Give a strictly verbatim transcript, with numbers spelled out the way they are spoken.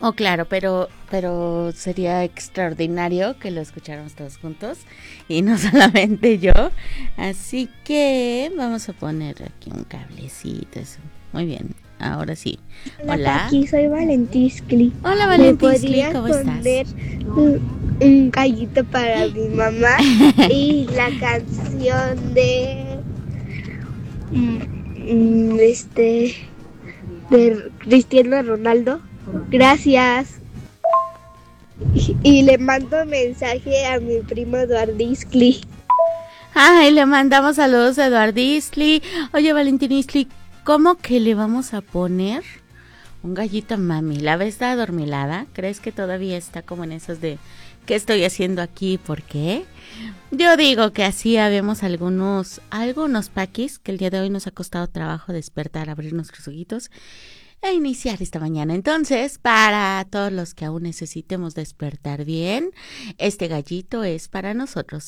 Oh, claro, pero, pero sería extraordinario que lo escucháramos todos juntos y no solamente yo. Así que vamos a poner aquí un cablecito. Eso. Muy bien, ahora sí. Hola, Hola. Paqui, soy Valentiscli. Hola, ¿Me Valentisli, podrías ¿cómo estás? poner un, un gallito para mi mamá y la canción de mm, este de Cristiano Ronaldo? Gracias. Y, y le mando mensaje a mi primo Eduardiscli. Ay, le mandamos saludos a Eduardisli. Oye, Valentinisli, ¿cómo que le vamos a poner un gallito a mami? ¿La ves está adormilada? ¿Crees que todavía está como en esos de qué estoy haciendo aquí? ¿Por qué? Yo digo que así habemos algunos, algunos paquis que el día de hoy nos ha costado trabajo despertar, abrir nuestros ojitos e iniciar esta mañana. Entonces, para todos los que aún necesitemos despertar bien, este gallito es para nosotros.